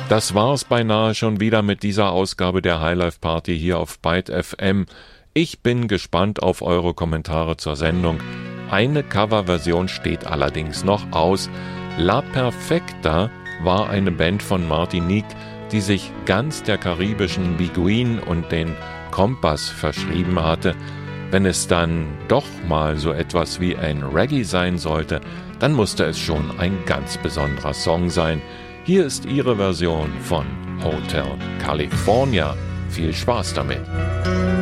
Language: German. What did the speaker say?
Das war's beinahe schon wieder mit dieser Ausgabe der Highlife Party hier auf Byte FM. Ich bin gespannt auf eure Kommentare zur Sendung. Eine Coverversion steht allerdings noch aus. La Perfecta war eine Band von Martinique, die sich ganz der karibischen Biguine und den Kompas verschrieben hatte. Wenn es dann doch mal so etwas wie ein Reggae sein sollte, dann musste es schon ein ganz besonderer Song sein. Hier ist ihre Version von Hotel California. Viel Spaß damit!